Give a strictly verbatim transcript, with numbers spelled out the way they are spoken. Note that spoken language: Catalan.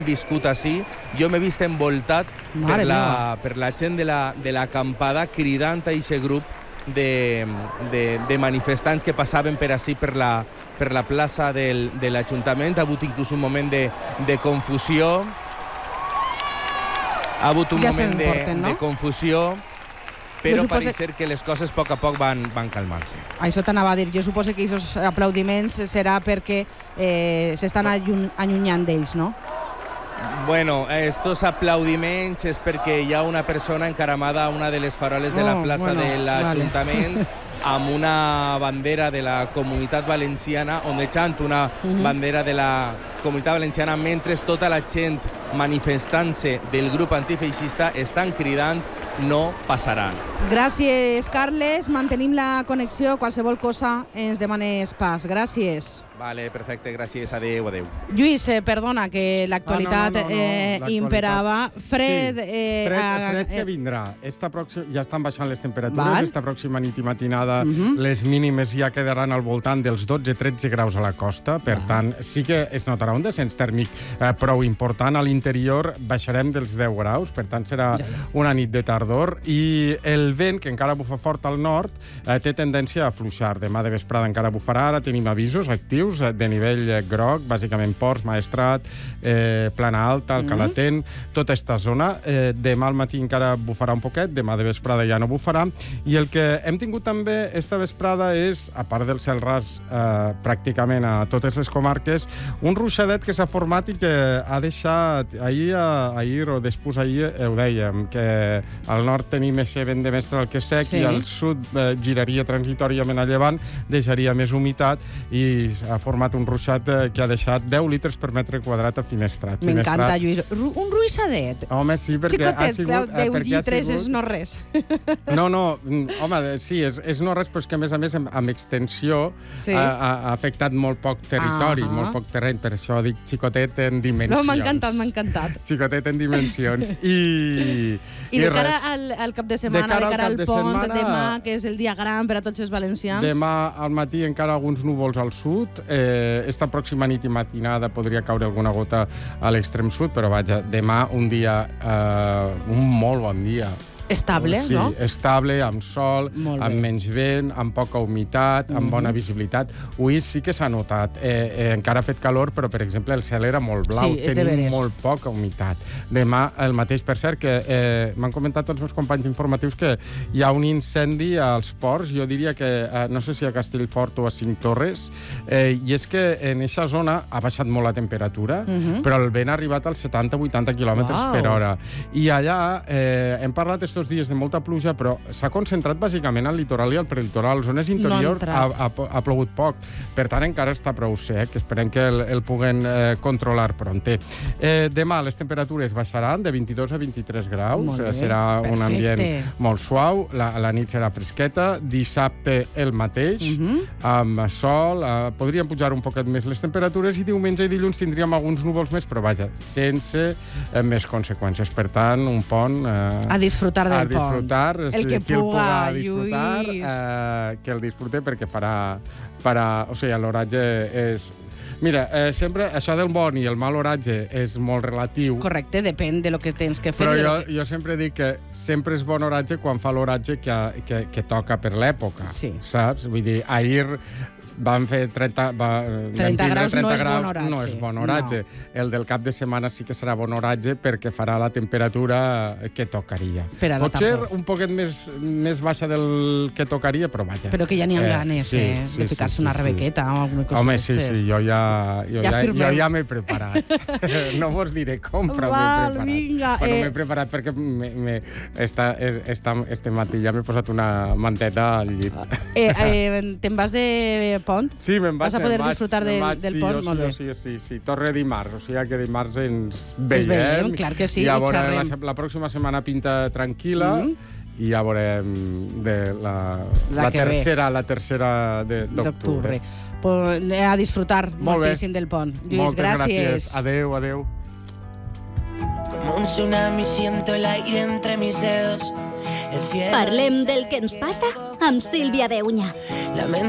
viscut així. Jo m'he vist envoltat per la, per la gent de la, de l'acampada cridant a aquest grup de, de, de manifestants que passaven per així, per la, per la plaça del, de l'Ajuntament. Ha hagut inclús un moment de, de confusió. Ha hagut un Ja moment de, s'emporten, no? de confusió, però supose- pareix ser que les coses a poc a poc van, van calmant-se. Això t'anava a dir. Jo suposo que aquests aplaudiments serà perquè eh, s'estan allun- allunyant d'ells, no? Bueno, estos aplaudiments és perquè hi ha una persona encaramada a una de les faroles de la Oh, plaça bueno, de l'Ajuntament amb una bandera de la Comunitat Valenciana, ondejant una Mhm. bandera de la Comunitat Valenciana, mentre tota la gent manifestant-se del grup antifeixista estan cridant no passaran. Gràcies, Carles. Mantenim la connexió. Qualsevol cosa ens demanes pas. Gràcies. Vale, perfecte, gràcies. Adéu, adéu. Lluís, eh, perdona, que l'actualitat Ah, no, no, no, no. eh, L'actualitat. imperava. Fred... Sí. Eh, Fred, a- fred que eh, vindrà. Esta pròxima, ja estan baixant les temperatures. Val. Esta pròxima nit i matinada Mhm. les mínimes ja quedaran al voltant dels dotze tretze graus a la costa. Per tant, sí que es notarà un descens tèrmic eh, prou important. A l'interior baixarem dels deu graus. Per tant, serà una nit de tardor. I el vent, que encara bufa fort al nord, eh, té tendència a afluixar. Demà de vesprada encara bufarà. Ara tenim avisos actius eh, de nivell eh, groc, bàsicament Ports, Maestrat, eh, Plana Alta, Alcalatén, tota esta zona. Eh, demà al matí encara bufarà un poquet, demà de vesprada ja no bufarà. I el que hem tingut també esta vesprada és, a part del cel ras eh, pràcticament a totes les comarques, un ruixadet que s'ha format i que ha deixat, ahir, eh, ahir o després ahir eh, ho dèiem, que al nord tenim ese vent de mestral que sec Sí. i al sud eh, giraria transitòriament a llevant, deixaria més humitat i ha format un ruixat eh, que ha deixat deu litres per metre quadrat a Finestrat. M'encanta, Finestrat- Lluís. Ru- Un ruixadet. Home, sí, perquè ha Xicotet, sigut... eh, deu perquè ha litres sigut- és no res. No, no, mm, home, sí, és, és no res, però és que a més a més amb, amb extensió Sí. ha, ha, ha afectat molt poc territori, Ah. molt poc terreny, per això dic xicotet en dimensions. No, m'ha encantat, m'ha encantat. Xicotet en dimensions. I, I de cara res. al, al cap de setmana, de cara, cara al al cap de pont, setmana- demà, que és el dia gran per a tots els valencians. Demà al matí encara alguns núvols al sud. Eh, esta pròxima nit i matinada podria caure alguna gota a l'extrem sud, però vaja, demà un dia, eh, un molt bon dia. Estable, sí, no? estable, amb sol, Molt bé. amb menys vent, amb poca humitat, amb Mhm. bona visibilitat. Avui sí que s'ha notat. Eh, eh, encara ha fet calor, però, per exemple, el cel era molt blau. Sí, és de Tenim veres. molt poca humitat. Demà el mateix, per cert, que eh, m'han comentat els meus companys informatius que hi ha un incendi als ports, jo diria que, eh, no sé si a Castellfort o a Cinc Torres, eh, i és que en aquesta zona ha baixat molt la temperatura, Mhm. però el vent ha arribat als setanta vuitanta quilòmetres Uau. per hora. I allà eh, hem parlat estos dies de molta pluja, però s'ha concentrat bàsicament al litoral i al prelitoral. Zones No ha interior ha, entrat. ha, ha plogut poc. Per tant, encara està prou sec. Esperem que el, el puguen eh, controlar pronte. Eh, demà les temperatures baixaran de vint-i-dos a vint-i-tres graus. Molt bé, Eh, serà un perfecte. ambient molt suau. La, la nit serà fresqueta. Dissabte el mateix, Mhm. amb sol. Eh, podrien pujar un poquet més les temperatures i diumenge i dilluns tindríem alguns núvols més, però vaja, sense eh, més conseqüències. Per tant, un pont... Eh, A disfrutar del a pont. disfrutar, El sí, que qui el puga, puga disfrutar, Lluís. eh, que el disfrute perquè farà, farà o sigui, l'oratge és... Mira, eh, sempre això del bon i el mal oratge és molt relatiu, Correcte, depèn de lo que tens que fer. però i de jo, lo que... jo sempre dic que sempre és bon oratge quan fa l'oratge que, que, que toca per l'època, Sí. saps? Vull dir, ahir van fer trenta, va, vam trenta tindre graus no és graus, bon oratge. no és bon oratge. No. El del cap de setmana sí que serà bon oratge perquè farà la temperatura que tocaria. Per a la Potser tardor. un poquet més, més baixa del que tocaria, però vaja. Però que ja n'hi ha Eh, ganes, sí, eh? sí, de sí, ficar-se sí, una sí. rebequeta o alguna cosa Home, sí, d'estes. sí, jo ja, jo Ja ja, firmeu. jo ja m'he preparat. No vos diré com, però Val, m'he preparat. vinga, Bueno, eh. m'he preparat perquè me, me, esta, esta, este matí ja m'he posat una manteta al llit. Eh, eh, Te'n vas de pont? Sí, me'n vaig, Vas a poder me'n vaig, disfrutar me'n del- vaig, del sí, pont? Jo, Molt sí, bé. jo, sí, sí, sí, torre dimarts, o sigui que dimarts ens Ens veiem. veiem, clar que sí, I a i veure, la, xerrem. se- la pròxima setmana pinta tranquil·la, Mhm. i ja veurem de la, La la, que ve. tercera, la tercera de- d'octubre. D'octubre. Pues, eh, a disfrutar Molt bé. moltíssim del pont. Lluís, Moltes gràcies. gràcies. Adéu, adéu. Como un tsunami siento el aire entre mis dedos. El cielo Parlem del que ens passa amb Sílvia Deunya. Lamento